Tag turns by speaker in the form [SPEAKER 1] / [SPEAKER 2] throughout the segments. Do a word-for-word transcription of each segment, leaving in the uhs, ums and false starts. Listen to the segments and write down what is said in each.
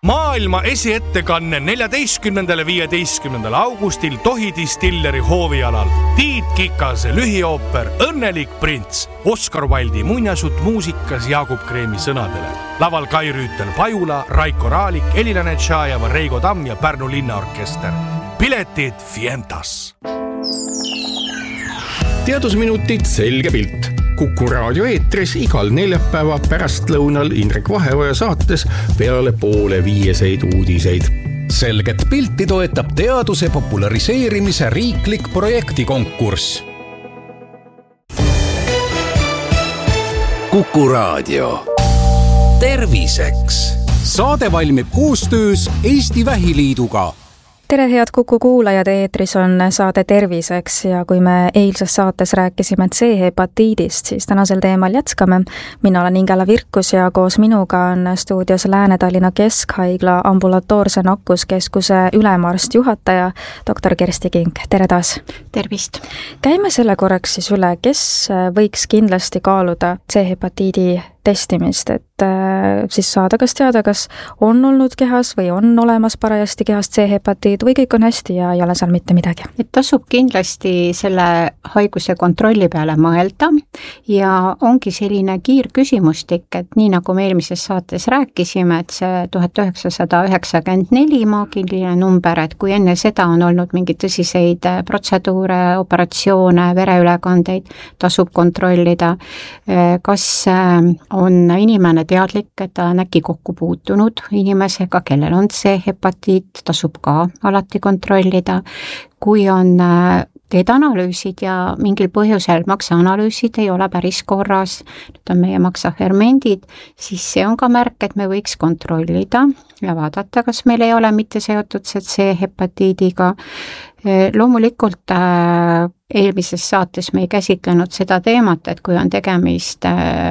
[SPEAKER 1] Maailma esiettekanne neljateistkümnendal ja viieteistkümnendal augustil Tohi Distilleri hoovialal. Tiit Kikase lühiooper Õnnelik prints. Oscar Wilde'i muinasjutt muusikas Jaagup Kreemi sõnadele. Laval Kai Rüütel Pajula, Raiko Raalik, Elina Netšajeva, Reigo Tamm ja Pärnu linnaorkester. Piletid Fientas.
[SPEAKER 2] Teadusminutid selge pilt. Kuku raadio eetris igal neljapäeva pärastlõunal Indrek Vaheoja saates peale poole viieseid uudiseid.
[SPEAKER 3] Selget pilti toetab teaduse populariseerimise riiklik projektikonkurss. Kuku raadio. Terviseks. Saade valmib koostöös Eesti Vähiliiduga.
[SPEAKER 4] Tere, head Kuku kuulajad, eetris on saade Terviseks ja kui me eilses saates rääkisime C-hepatiidist, siis tänasel teemal jätkame. Mina olen Ingela Virkus ja koos minuga on stuudios Lääne-Tallinna Keskhaigla ambulatoorse nakkuskeskuse ülemarst juhataja doktor Kersti Kink. Tere taas!
[SPEAKER 5] Tervist!
[SPEAKER 4] Käime selle korraks siis üle, kes võiks kindlasti kaaluda C-hepatiidi testimist, et äh, siis saada kas teada, kas on olnud kehas või on olemas parajasti kehas C-hepatiid või kõik on hästi ja ei ole seal mitte midagi.
[SPEAKER 5] Et tasub kindlasti selle haiguse kontrolli peale mõelda ja ongi selline kiirküsimustik, et nii nagu me eelmises saates rääkisime, et see tuhat üheksasada üheksakümmend neli maagiline number, et kui enne seda on olnud mingeid tõsiseid protseduure, operatsioone, vereülekandeid, tasub kontrollida, kas on inimene teadlik, et ta on äkki kokku puutunud inimesega, kellel on C-hepatiit, tasub ka alati kontrollida. Kui on teedanalüüsid ja mingil põhjusel maksaanalüüsid ei ole päris korras, nüüd on meie maksafermendid, siis see on ka märk, et me võiks kontrollida ja vaadata, kas meil ei ole mitte seotud see C-hepatiidiga. Loomulikult eelmises saates me ei käsitlenud seda teemat, et kui on tegemist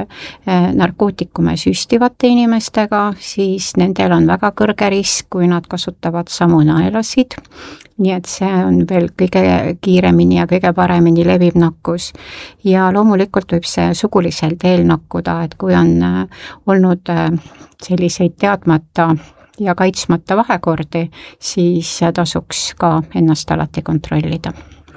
[SPEAKER 5] narkootikume süstivate inimestega, siis nendel on väga kõrge risk, kui nad kasutavad samu naelasid. Nii et see on veel kõige kiiremini ja kõige paremini levib nakkus. Ja loomulikult võib see sugulisel teel nakkuda, et kui on olnud selliseid teadmata ja kaitsmata vahekordi, siis tasuks ka ennast alati kontrollida.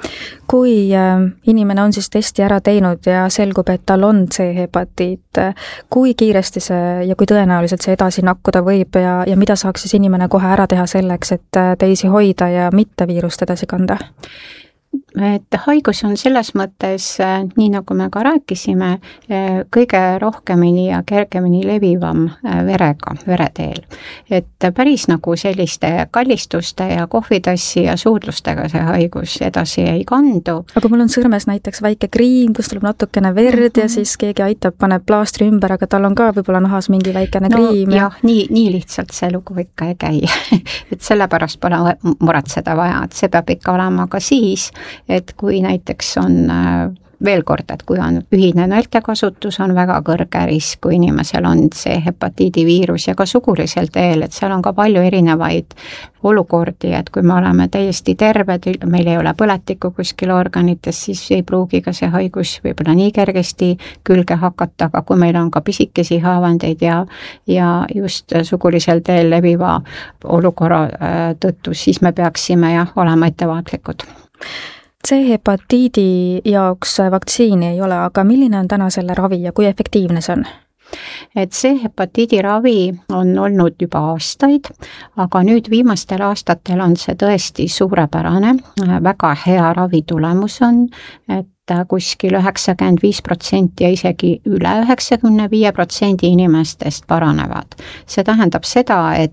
[SPEAKER 4] Kui inimene on siis testi ära teinud ja selgub, et tal on C-hepatiit, kui kiiresti see ja kui tõenäoliselt see edasi nakkuda võib ja, ja mida saaks siis inimene kohe ära teha selleks, et teisi hoida ja mitte viirust edasi kanda?
[SPEAKER 5] Et haigus on selles mõttes, nii nagu me ka rääkisime, kõige rohkemini ja kergemini levivam verega, vereteel. Et päris nagu selliste kallistuste ja kohvitassi ja suudlustega see haigus edasi ei kandu.
[SPEAKER 4] Aga mul on sõrmes näiteks väike kriim, kus tuleb natukene verd mm-hmm. ja siis keegi aitab, paneb plaastri ümber, aga tal on ka võib-olla nahas mingi väikene
[SPEAKER 5] no,
[SPEAKER 4] kriim.
[SPEAKER 5] Jah, nii, nii lihtsalt see lugu ikka ei käi. Et sellepärast pole muretseda vaja, et see peab ikka olema ka siis, et kui näiteks on veel kord, et kui on ühine nõeltekasutus, on väga kõrge risk, kui inimesel on see hepatiidi viirus ja ka sugulisel teel, et seal on ka palju erinevaid olukordi, et kui me oleme täiesti terved, meil ei ole põletikku kuskil organites, siis ei pruugi ka see haigus võib-olla nii kergesti külge hakata, aga kui meil on ka pisikesi haavandeid ja, ja just sugulisel teel leviva olukorra tõttu, siis me peaksime jah, olema ettevaatlikud.
[SPEAKER 4] C-hepatiidi jaoks vaktsiini ei ole, aga milline on täna selle ravi ja kui efektiivne see on?
[SPEAKER 5] Et C-hepatiidi ravi on olnud juba aastaid, aga nüüd viimastel aastatel on see tõesti suurepärane, väga hea ravitulemus on, et kuskil üheksakümmend viis protsenti ja isegi üle üheksakümne viie protsendi inimestest paranevad. See tähendab seda, et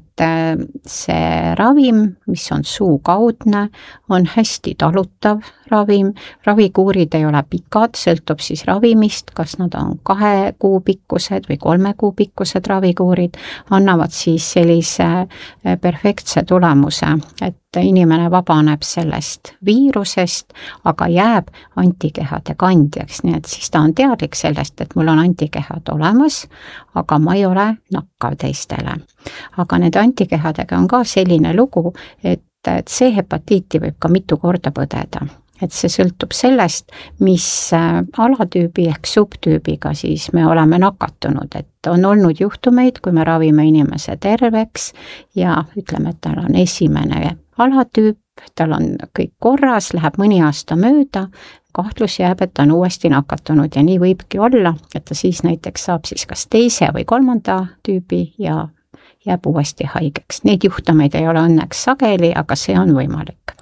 [SPEAKER 5] see ravim, mis on suukaudne, on hästi talutav ravim, ravikuurid ei ole pikad, sõltub siis ravimist, kas nad on kahe kuu pikkused või kolme kuu pikkused ravikuurid, annavad siis sellise perfektse tulemuse, et inimene vabaneb sellest viirusest, aga jääb antikehade kandjaks, nii et siis ta on teadlik sellest, et mul on antikehad olemas, aga ma ei ole nakkav teistele. Aga nende antikehadega on ka selline lugu, et C-hepatiiti võib ka mitu korda põdeda. et see sõltub sellest, mis alatüübi ehk subtüübiga siis me oleme nakatunud, et on olnud juhtumeid, kui me ravime inimese terveks ja ütleme, et tal on esimene alatüüp, tal on kõik korras, läheb mõni aasta mööda, kahtlus jääb, et ta on uuesti nakatunud ja nii võibki olla, et ta siis näiteks saab siis kas teise või kolmanda tüübi ja jääb uuesti haigeks. Neid juhtumeid ei ole õnneks sageli, aga see on võimalik.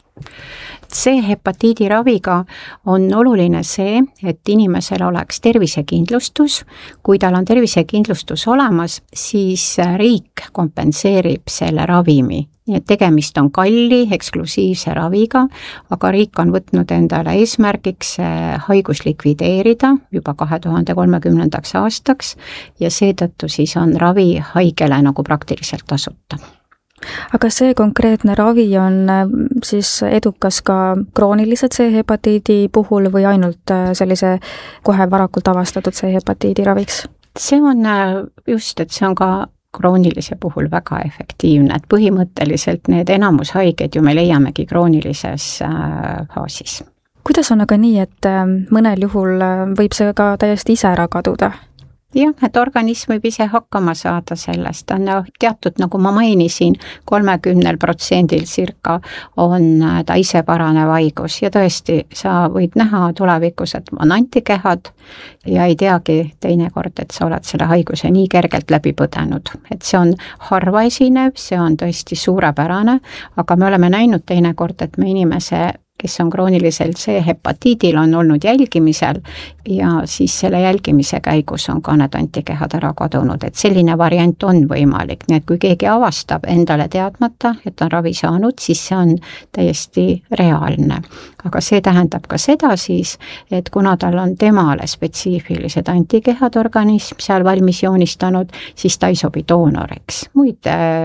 [SPEAKER 5] C-hepatiidi raviga on oluline see, et inimesel oleks tervisekindlustus. Kui tal on tervisekindlustus olemas, siis riik kompenseerib selle ravimi. Nii et tegemist on kalli, eksklusiivse raviga, aga riik on võtnud endale eesmärgiks haigus likvideerida juba kahe tuhande kolmekümnendaks aastaks ja seetõttu siis on ravi haigele nagu praktiliselt tasuta.
[SPEAKER 4] Aga see konkreetne ravi on siis edukas ka kroonilise C-hepatiidi puhul või ainult sellise kohe varakult avastatud C-hepatiidi raviks?
[SPEAKER 5] See on just, et see on ka kroonilise puhul väga efektiivne, et põhimõtteliselt need enamushaiged ju me leiamegi kroonilises faasis.
[SPEAKER 4] Kuidas on aga nii, et mõnel juhul võib see ka täiesti ise ära kaduda?
[SPEAKER 5] Jah, et organism võib ise hakkama saada sellest, on teatud, nagu ma mainisin, kolmekümnel protsendil circa on ta ise paranev haigus ja tõesti, sa võid näha tulevikus, et on antikehad ja ei teagi teinekord, et sa oled selle haiguse nii kergelt läbi põdenud. Et see on harva esinev, see on tõesti suurepärane, aga me oleme näinud teinekord, et me inimese kes on kroonilisel C-hepatiidil, on olnud jälgimisel ja siis selle jälgimise käigus on ka need antikehad ära kadunud, et selline variant on võimalik, nii et kui keegi avastab endale teadmata, et on ravi saanud, siis see on täiesti reaalne. Aga see tähendab ka seda siis, et kuna tal on temale spetsiifilised antikehad organism seal valmis joonistanud, siis ta ei sobi doonoriks. Muid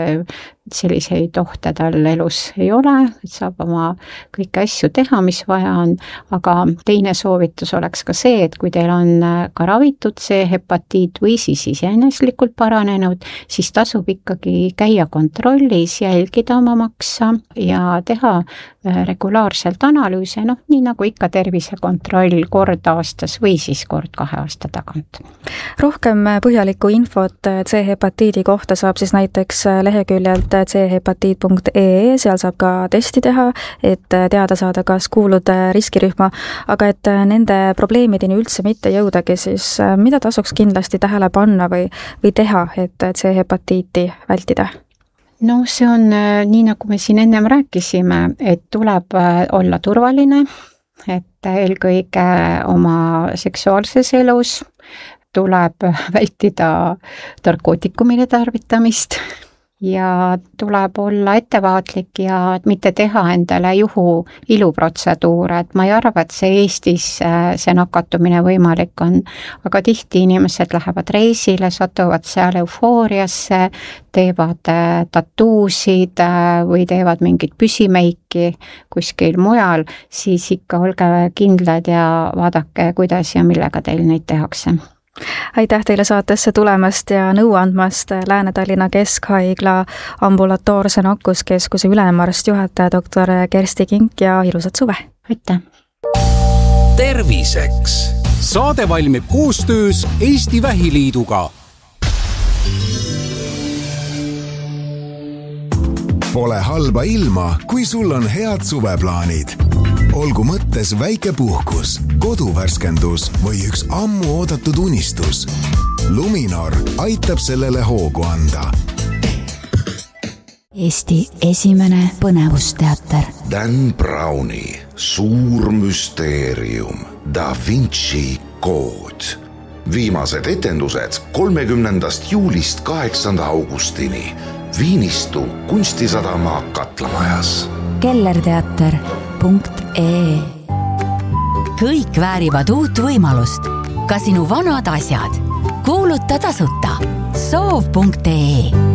[SPEAKER 5] selliseid ohte tal elus ei ole, et saab oma kõiki asju teha, mis vaja on, aga teine soovitus oleks ka see, et kui teil on ka ravitud C-hepatiit või siis iseeneslikult paranenud, siis tasub ikkagi käia kontrollis, jälgida oma maksa ja teha regulaarselt analüüse, noh, nii nagu ikka tervisekontroll kord aastas või siis kord kahe aasta tagant.
[SPEAKER 4] Rohkem põhjalikku infot C-hepatiidi kohta saab siis näiteks leheküljelt c hepatiit punkt e e, seal saab ka testi teha, et teada saada, kas kuulud riskirühma, aga et nende probleemideni üldse mitte jõudagi, siis mida tasuks kindlasti tähele panna või, või teha, et C-hepatiiti vältida?
[SPEAKER 5] No see on nii, nagu me siin ennem rääkisime, et tuleb olla turvaline, et eelkõige oma seksuaalses elus tuleb vältida narkootikumide tarvitamist ja tuleb olla ettevaatlik ja mitte teha endale juhu iluprotseduure, et ma ei arva, et see Eestis see nakatumine võimalik on, aga tihti inimesed lähevad reisile, satuvad seal eufooriasse, teevad tatuusid või teevad mingit püsimeiki kuskil mujal, siis ikka olge kindlad ja vaadake, kuidas ja millega teil neid tehakse.
[SPEAKER 4] Aitäh teile saatesse tulemast ja nõu andmast Lääne-Tallinna Keskhaigla ambulatoorse nakkuskeskuse ülemarst juhataja doktor Kersti Kink ja ilusat suve!
[SPEAKER 5] Aitäh!
[SPEAKER 3] Terviseks! Saade valmib koostöös Eesti Vähiliiduga.
[SPEAKER 6] Pole halba ilma, kui sul on head suveplaanid. Olgu mõttes väike puhkus, koduvärskendus või üks ammu oodatud unistus. Luminor aitab sellele hoogu anda.
[SPEAKER 7] Eesti esimene põnevusteater.
[SPEAKER 8] Dan Browni suur müsteerium, Da Vinci kood. Viimased etendused kolmekümnendast juulist kaheksanda augustini. Viinistu kunstisadama Katlamajas.
[SPEAKER 7] kellerteater punkt e e. Kõik väärivad uut võimalust. Ka sinu vanad asjad. Kuuluta tasuta. soov punkt e e.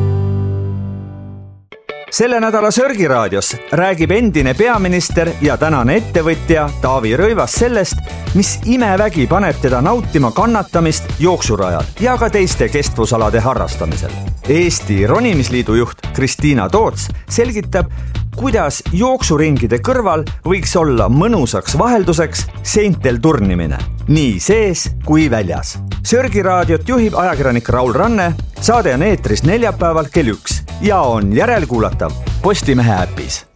[SPEAKER 9] Selle nädala Sörgiraadios räägib endine peaminister ja tänane ettevõtja Taavi Rõivas sellest, mis imevägi paneb teda nautima kannatamist jooksurajal ja ka teiste kestvusalade harrastamisel. Eesti Ronimisliidu juht Kristiina Toots selgitab, kuidas jooksuringide kõrval võiks olla mõnusaks vahelduseks seintel turnimine, nii sees kui väljas. Sörgi raadiot juhib ajakirjanik Raul Ranne, saade on eetris neljapäeval kell üks ja on järelkuulatav Postimehe äpis.